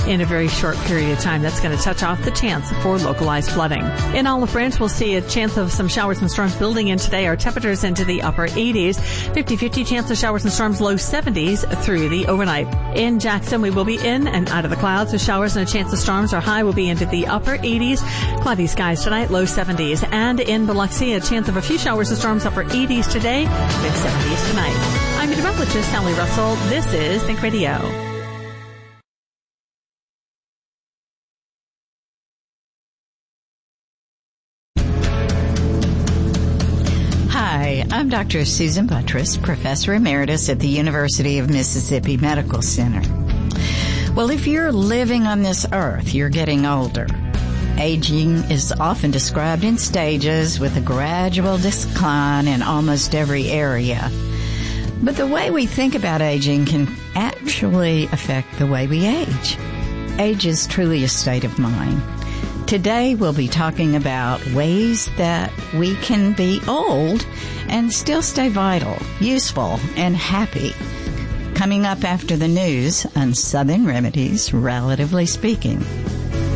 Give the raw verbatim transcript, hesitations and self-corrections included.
in a very short period of time. That's going to touch off the chance for localized flooding. In Olive Branch, we'll see a chance of some showers and storms building in today. Our temperatures into the upper eighties. fifty-fifty chance of showers and storms, low seventies through the overnight. In Jackson, we will be in and out of the clouds with showers and a chance of storms. Our high will be into the upper eighties. Cloudy skies tonight, low seventies. And in Biloxi, a chance of a few showers and storms, upper eighties today, mid seventies tonight. I'm meteorologist Sally Russell. This is Think Radio. Hi, I'm Doctor Susan Buttress, Professor Emeritus at the University of Mississippi Medical Center. Well, if you're living on this earth, you're getting older. Aging is often described in stages with a gradual decline in almost every area. But the way we think about aging can actually affect the way we age. Age is truly a state of mind. Today we'll be talking about ways that we can be old and still stay vital, useful, and happy. Coming up after the news on Southern Remedies, Relatively Speaking.